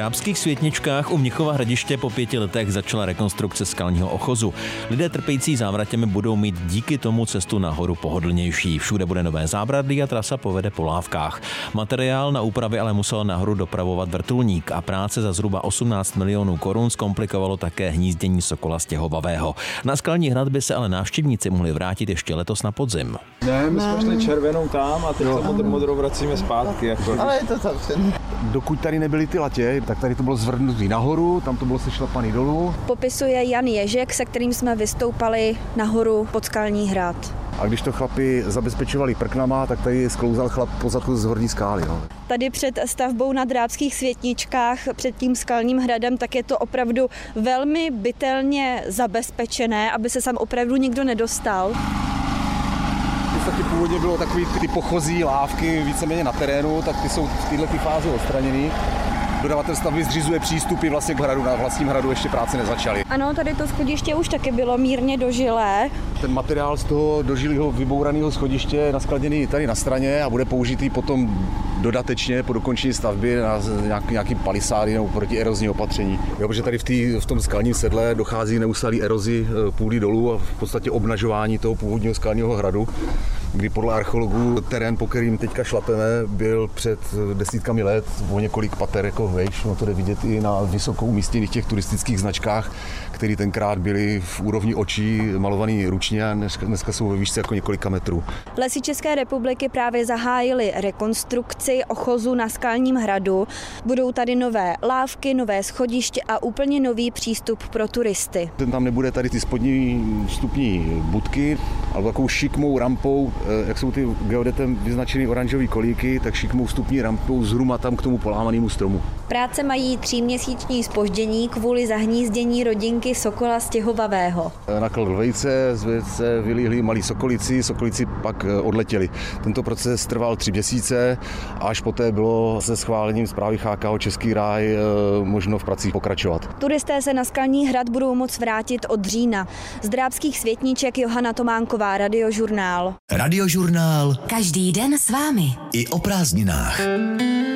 Drábských Světničkách u Mnichova Hradiště po 5 letech začala rekonstrukce skalního ochozu. Lidé trpějící závratěmi budou mít díky tomu cestu nahoru pohodlnější. Všude bude nové zábradlí a trasa povede po lávkách. Materiál na úpravy ale musel nahoru dopravovat vrtulník a práce za zhruba 18 milionů korun zkomplikovalo také hnízdění sokola stěhovavého. Na skalní hrad by se ale návštěvníci mohli vrátit ještě letos na podzim. Ne, my jsme šli červenou tam a teď se modrou vracíme zpátky. Jako. Ale je to zavřený. Dokud tady nebyly ty latě, tak tady to bylo zvrhnutý nahoru, tam to bylo sešlapaný dolů. Popisuje Jan Ježek, se kterým jsme vystoupali nahoru pod skalní hrad. A když to chlapi zabezpečovali prknama, tak tady sklouzal chlap po zadku z horní skály. No. Tady před stavbou na Drábských Světničkách, před tím skalním hradem, tak je to opravdu velmi bytelně zabezpečené, aby se sem opravdu nikdo nedostal. Taky původně bylo takový ty pochozí lávky víceméně na terénu, tak ty jsou v této fázi odstraněny. Dodavatel stavby zřizuje přístupy vlastně k hradu, na vlastním hradu ještě práce nezačaly. Ano, tady to schodiště už taky bylo mírně dožilé. Ten materiál z toho dožilého vybouraného schodiště je naskladěný tady na straně a bude použitý potom dodatečně po dokončení stavby na nějaký palisády nebo protierozní opatření. Jo, protože tady v tom skalním sedle dochází k neustálé erozi půdy dolů a v podstatě obnažování toho původního skalního hradu, kdy podle archeologů terén, po kterým teďka šlapeme, byl před desítkami let o několik pater jako vejš. No to jde vidět i na vysokou umístěných těch turistických značkách, které tenkrát byly v úrovni očí malovaný ručně a dneska jsou ve výšce jako několika metrů. Lesy České republiky právě zahájily rekonstrukci ochozu na skalním hradu. Budou tady nové lávky, nové schodiště a úplně nový přístup pro turisty. Tam nebude tady ty spodní vstupní budky, ale takovou šikmou rampou, jak jsou ty geodetem vyznačený oranžový kolíky, tak šikmou vstupní rampou zhruma tam k tomu polámanému stromu. Práce mají 3měsíční zpoždění kvůli zahnízdění rodinky sokola stěhovavého. Nakladl vejce, z vejce vylíhli malí sokolici pak odletěli. Tento proces trval 3 měsíce a až poté bylo se schválením zprávy HKO Český ráj možno v pracích pokračovat. Turisté se na skalní hrad budou moct vrátit od října. Z Drábských Světniček Johana Tománková, Radiožurnál. Radiožurnál. Každý den s vámi. I o prázdninách.